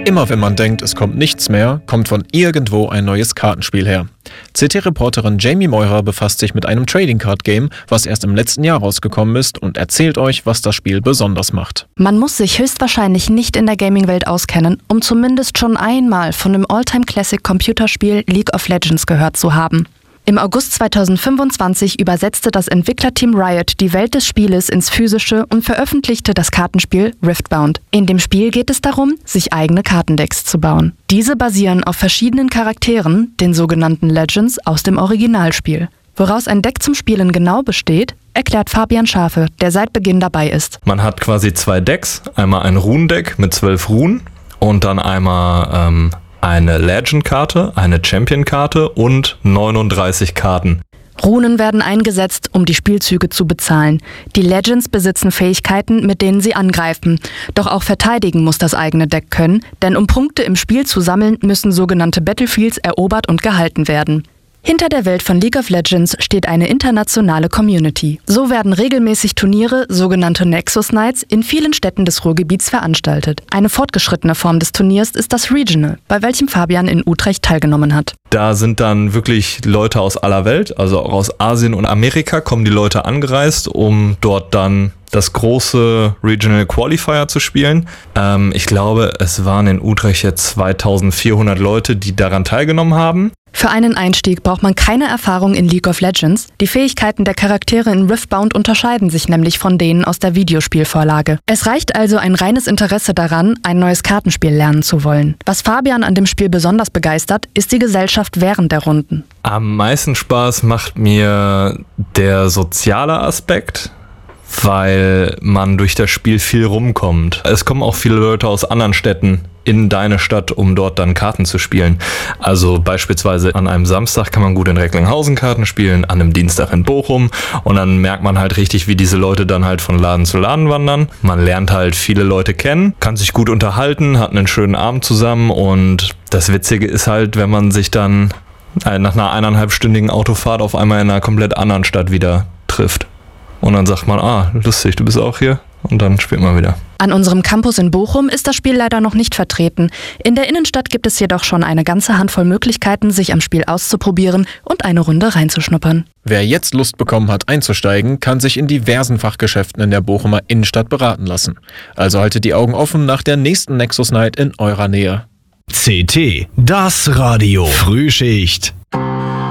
Immer wenn man denkt, es kommt nichts mehr, kommt von irgendwo ein neues Kartenspiel her. CT-Reporterin Jamie Meurer befasst sich mit einem Trading Card Game, was erst im letzten Jahr rausgekommen ist, und erzählt euch, was das Spiel besonders macht. Man muss sich höchstwahrscheinlich nicht in der Gaming-Welt auskennen, um zumindest schon einmal von dem All-Time-Classic-Computerspiel League of Legends gehört zu haben. Im August 2025 übersetzte das Entwicklerteam Riot die Welt des Spieles ins Physische und veröffentlichte das Kartenspiel Riftbound. In dem Spiel geht es darum, sich eigene Kartendecks zu bauen. Diese basieren auf verschiedenen Charakteren, den sogenannten Legends, aus dem Originalspiel. Woraus ein Deck zum Spielen genau besteht, erklärt Fabian Schafe, der seit Beginn dabei ist. Man hat quasi 2 Decks, einmal ein Runendeck mit 12 Runen und dann einmal eine Legend-Karte, eine Champion-Karte und 39 Karten. Runen werden eingesetzt, um die Spielzüge zu bezahlen. Die Legends besitzen Fähigkeiten, mit denen sie angreifen. Doch auch verteidigen muss das eigene Deck können, denn um Punkte im Spiel zu sammeln, müssen sogenannte Battlefields erobert und gehalten werden. Hinter der Welt von League of Legends steht eine internationale Community. So werden regelmäßig Turniere, sogenannte Nexus Nights, in vielen Städten des Ruhrgebiets veranstaltet. Eine fortgeschrittene Form des Turniers ist das Regional, bei welchem Fabian in Utrecht teilgenommen hat. Da sind dann wirklich Leute aus aller Welt, also auch aus Asien und Amerika, kommen die Leute angereist, um dort dann das große Regional Qualifier zu spielen. Ich glaube, es waren in Utrecht jetzt 2400 Leute, die daran teilgenommen haben. Für einen Einstieg braucht man keine Erfahrung in League of Legends. Die Fähigkeiten der Charaktere in Riftbound unterscheiden sich nämlich von denen aus der Videospielvorlage. Es reicht also ein reines Interesse daran, ein neues Kartenspiel lernen zu wollen. Was Fabian an dem Spiel besonders begeistert, ist die Gesellschaft während der Runden. Am meisten Spaß macht mir der soziale Aspekt, weil man durch das Spiel viel rumkommt. Es kommen auch viele Leute aus anderen Städten in deine Stadt, um dort dann Karten zu spielen. Also beispielsweise an einem Samstag kann man gut in Recklinghausen Karten spielen, an einem Dienstag in Bochum, und dann merkt man halt richtig, wie diese Leute dann halt von Laden zu Laden wandern. Man lernt halt viele Leute kennen, kann sich gut unterhalten, hat einen schönen Abend zusammen, und das Witzige ist halt, wenn man sich dann nach einer 1,5-stündigen Autofahrt auf einmal in einer komplett anderen Stadt wieder trifft. Und dann sagt man, lustig, du bist auch hier. Und dann spielt man wieder. An unserem Campus in Bochum ist das Spiel leider noch nicht vertreten. In der Innenstadt gibt es jedoch schon eine ganze Handvoll Möglichkeiten, sich am Spiel auszuprobieren und eine Runde reinzuschnuppern. Wer jetzt Lust bekommen hat einzusteigen, kann sich in diversen Fachgeschäften in der Bochumer Innenstadt beraten lassen. Also haltet die Augen offen nach der nächsten Nexus Night in eurer Nähe. CT, das Radio. Frühschicht.